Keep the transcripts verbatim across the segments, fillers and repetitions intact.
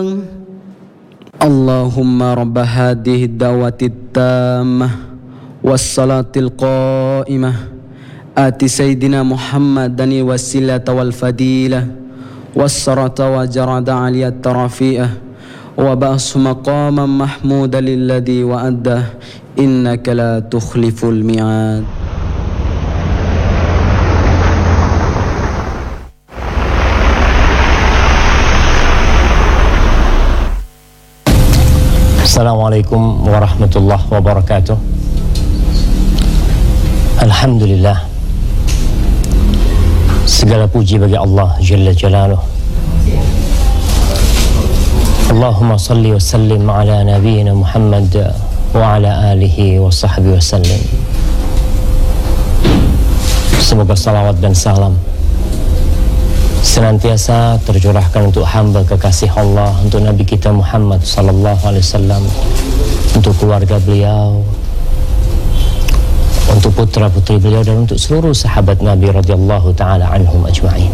Allahumma rabba hadhihi ad-da'wati at-tammah was-salatil qa'imah ati sayyidina Muhammadan wasilata wal fadilah was-sarata wa jarada 'aliyat tarafi'ah wa ba'su maqaman mahmuda lilladhi wa'addah innaka la tukhliful mi'ad. Assalamualaikum warahmatullahi wabarakatuh. Alhamdulillah, segala puji bagi Allah Jalla Jalaluh. Allahumma salli wa sallim ala nabiyyina Muhammad wa ala alihi wa sahbihi wa sallim. Semoga salawat dan salam senantiasa tercurahkan untuk hamba kekasih Allah, untuk Nabi kita Muhammad sallallahu alaihi wasallam, untuk keluarga beliau, untuk putra-putri beliau, dan untuk seluruh sahabat Nabi radhiyallahu taala anhum ajma'in.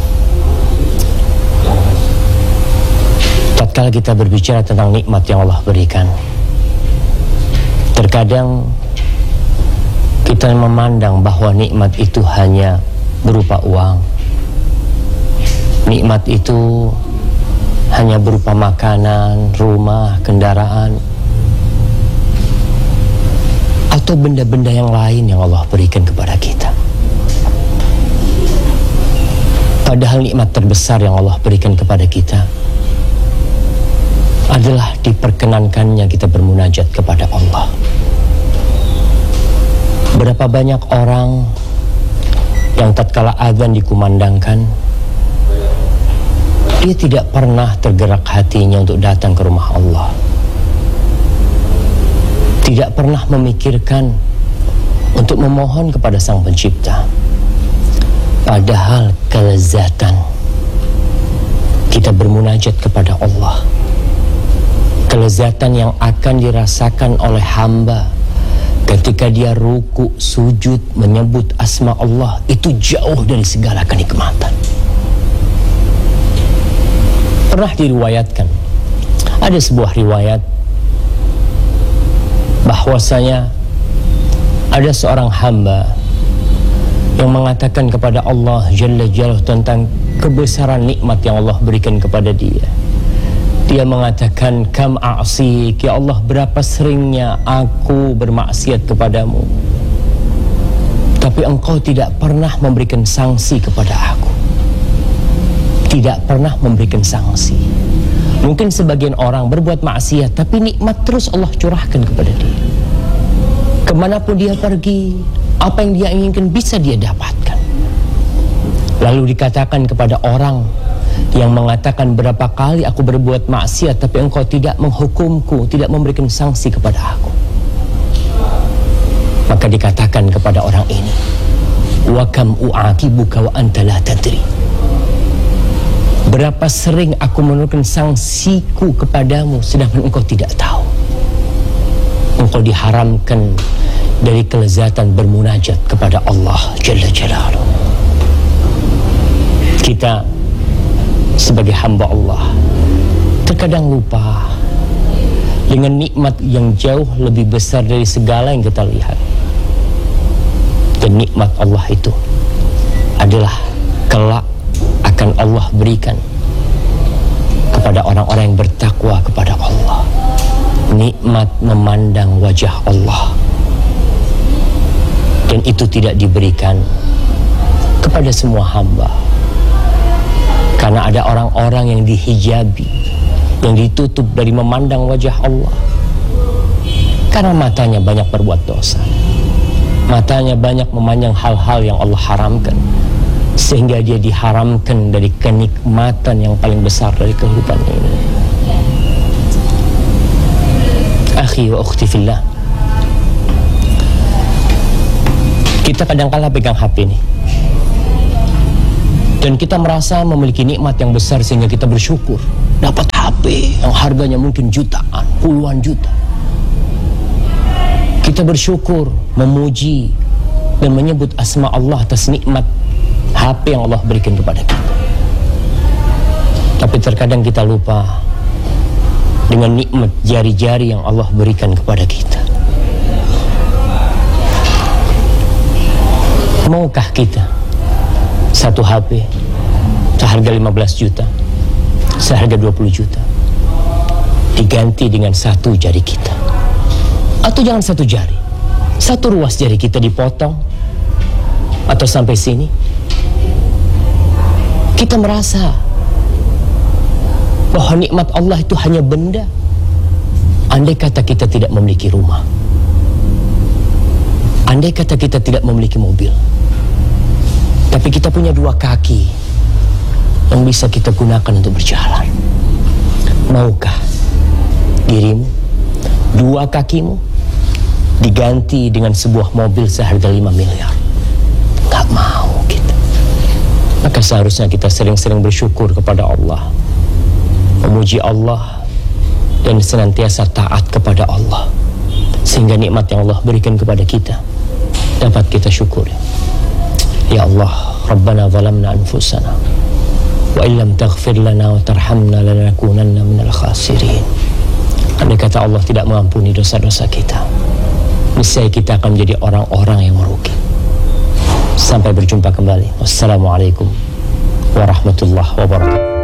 Tatkala kita berbicara tentang nikmat yang Allah berikan, terkadang kita memandang bahwa nikmat itu hanya berupa uang. Nikmat itu hanya berupa makanan, rumah, kendaraan, atau benda-benda yang lain yang Allah berikan kepada kita. Padahal nikmat terbesar yang Allah berikan kepada kita adalah diperkenankannya kita bermunajat kepada Allah. Berapa banyak orang yang tatkala azan dikumandangkan, dia tidak pernah tergerak hatinya untuk datang ke rumah Allah. Tidak pernah memikirkan untuk memohon kepada Sang Pencipta. Padahal kelezatan kita bermunajat kepada Allah, kelezatan yang akan dirasakan oleh hamba ketika dia ruku, sujud, menyebut asma Allah, itu jauh dari segala kenikmatan. Pernah diriwayatkan, ada sebuah riwayat bahwasanya ada seorang hamba yang mengatakan kepada Allah Jalla Jalaluhu tentang kebesaran nikmat yang Allah berikan kepada dia. Dia mengatakan, kam a'sik, ya Allah, berapa seringnya aku bermaksiat kepadamu, tapi engkau tidak pernah memberikan sanksi kepada aku, tidak pernah memberikan sanksi. Mungkin sebagian orang berbuat maksiat, tapi nikmat terus Allah curahkan kepada dia. Kemanapun dia pergi, apa yang dia inginkan bisa dia dapatkan. Lalu dikatakan kepada orang yang mengatakan, berapa kali aku berbuat maksiat tapi engkau tidak menghukumku, tidak memberikan sanksi kepada aku. Maka dikatakan kepada orang ini, wa kam u'aqibuka wa anta la tadri, berapa sering aku menurunkan sanksiku kepadamu sedangkan engkau tidak tahu. Engkau diharamkan dari kelezatan bermunajat kepada Allah Jalla Jalaluhu. Kita sebagai hamba Allah terkadang lupa dengan nikmat yang jauh lebih besar dari segala yang kita lihat. Dan nikmat Allah itu adalah kelak akan Allah berikan kepada orang-orang yang bertakwa kepada Allah. Nikmat memandang wajah Allah, dan itu tidak diberikan kepada semua hamba, karena ada orang-orang yang dihijabi, yang ditutup dari memandang wajah Allah, karena matanya banyak berbuat dosa, matanya banyak memandang hal-hal yang Allah haramkan, sehingga dia diharamkan dari kenikmatan yang paling besar dari kehidupan ini. Akhi wa ukhti fillah, kita kadang-kala pegang H P nih, dan kita merasa memiliki nikmat yang besar sehingga kita bersyukur dapat H P yang harganya mungkin jutaan, puluhan juta. Kita bersyukur, memuji dan menyebut asma Allah atas nikmat H P yang Allah berikan kepada kita. Tapi terkadang kita lupa dengan nikmat jari-jari yang Allah berikan kepada kita. Maukah kita satu H P seharga lima belas juta, seharga dua puluh juta diganti dengan satu jari kita? Atau jangan satu jari, satu ruas jari kita dipotong, atau sampai sini kita merasa bahwa nikmat Allah itu hanya benda. Andai kata kita tidak memiliki rumah, andai kata kita tidak memiliki mobil, tapi kita punya dua kaki yang bisa kita gunakan untuk berjalan. Maukah dirimu, dua kakimu diganti dengan sebuah mobil seharga lima miliar? Gak mau kita. Maka seharusnya kita sering-sering bersyukur kepada Allah, memuji Allah, dan senantiasa taat kepada Allah, sehingga nikmat yang Allah berikan kepada kita dapat kita syukuri. Ya Allah, Rabbana zalamna anfusana wa illam taghfir lana wa tarhamna lanakunanna minal khasirin. Andai kata Allah tidak mengampuni dosa-dosa kita, niscaya kita akan menjadi orang-orang yang merugi. Sampai berjumpa kembali. Wassalamualaikum warahmatullahi wabarakatuh.